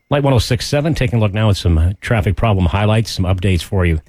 Light 106.7, taking a look now at some traffic problem highlights, some updates for you.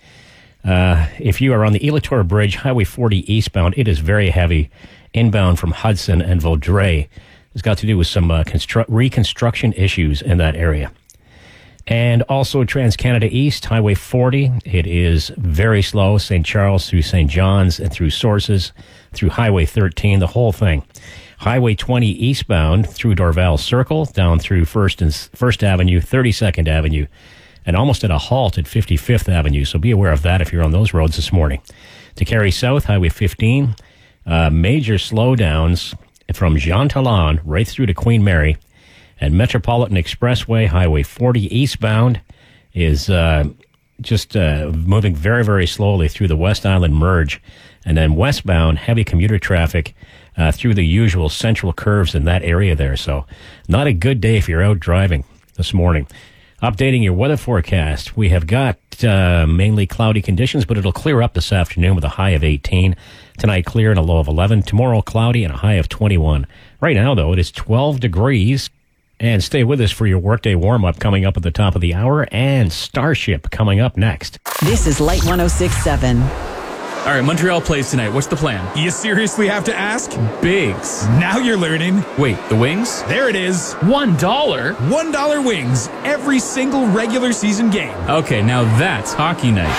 If you are on the Elator Bridge, Highway 40 eastbound, it is very heavy inbound from Hudson and Vaudreuil. It's got to do with some reconstruction issues in that area. And also Trans-Canada East, Highway 40, it is very slow, St. Charles through St. John's and through Sources, through Highway 13, the whole thing. Highway 20 eastbound through Dorval Circle, down through 1st Avenue, 32nd Avenue, and almost at a halt at 55th Avenue. So be aware of that if you're on those roads this morning. To Carey South, Highway 15, major slowdowns from Jean Talon right through to Queen Mary. And Metropolitan Expressway, Highway 40 eastbound is just moving very, very slowly through the West Island Merge. And then westbound, heavy commuter traffic through the usual central curves in that area there. So not a good day if you're out driving this morning. Updating your weather forecast. We have got mainly cloudy conditions, but it'll clear up this afternoon with a high of 18. Tonight, clear and a low of 11. Tomorrow, cloudy and a high of 21. Right now, though, it is 12 degrees. And stay with us for your workday warm-up coming up at the top of the hour, and Starship coming up next. This is Light 106.7. All right, Montreal plays tonight. What's the plan? You seriously have to ask? Bigs. Now you're learning. Wait, the wings? There it is. $1? $1 wings. Every single regular season game. Okay, now that's hockey night.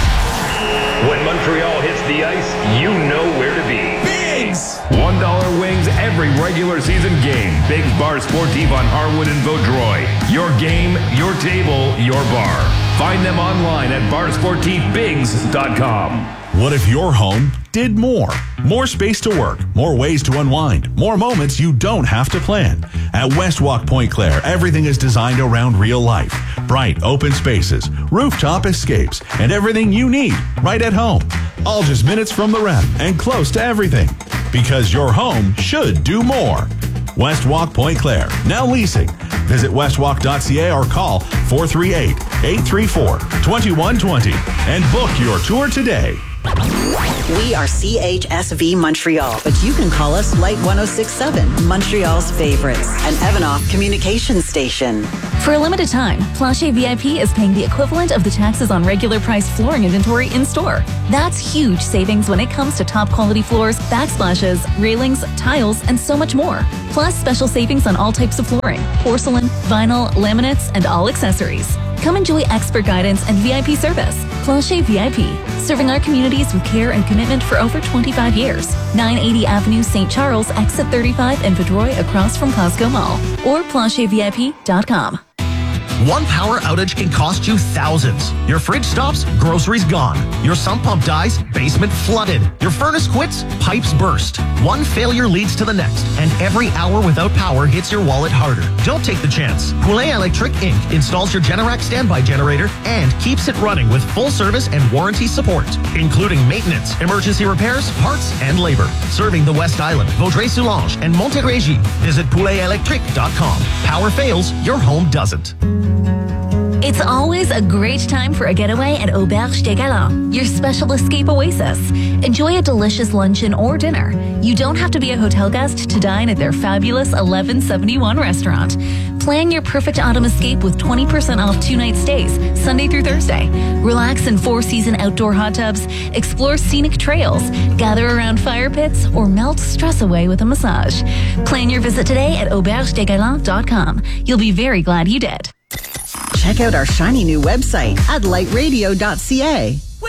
When Montreal hits the ice, you know where to be. Bigs! $1 wings every regular season game. Bigs Bar Sportif on Harwood and Vaudreuil. Your game, your table, your bar. Find them online at barsportifbigs.com. What if your home did more? More space to work, more ways to unwind, more moments you don't have to plan. At Westwalk Point Claire, everything is designed around real life. Bright, open spaces, rooftop escapes, and everything you need right at home. All just minutes from the ref and close to everything. Because your home should do more. Westwalk Point Claire, now leasing. Visit westwalk.ca or call 438-834-2120 and book your tour today. We are CHSV Montreal, but you can call us Light 106.7, Montreal's favorites, an Evanoff communication station. For a limited time, Plancher VIP is paying the equivalent of the taxes on regular price flooring inventory in store. That's huge savings when it comes to top quality floors, backsplashes, railings, tiles, and so much more. Plus special savings on all types of flooring, porcelain, vinyl, laminates, and all accessories. Come enjoy expert guidance and VIP service. Plancher VIP, serving our communities with care and commitment for over 25 years. 980 Avenue, St. Charles, exit 35 in Vaudreuil, across from Costco Mall. Or planchervip.com. One power outage can cost you thousands. Your fridge stops, groceries gone. Your sump pump dies, basement flooded. Your furnace quits, pipes burst. One failure leads to the next, and every hour without power hits your wallet harder. Don't take the chance. Poulet Electric Inc. installs your Generac standby generator and keeps it running with full service and warranty support, including maintenance, emergency repairs, parts, and labor. Serving the West Island, Vaudreuil-Soulanges, and Montérégie. Visit pouletelectric.com. Power fails, your home doesn't. It's always a great time for a getaway at Auberge des Galants, your special escape oasis. Enjoy a delicious luncheon or dinner. You don't have to be a hotel guest to dine at their fabulous 1171 restaurant. Plan your perfect autumn escape with 20% off 2-night stays, Sunday through Thursday. Relax in 4-season outdoor hot tubs, explore scenic trails, gather around fire pits, or melt stress away with a massage. Plan your visit today at aubergedesgalants.com. You'll be very glad you did. Check out our shiny new website at lightradio.ca.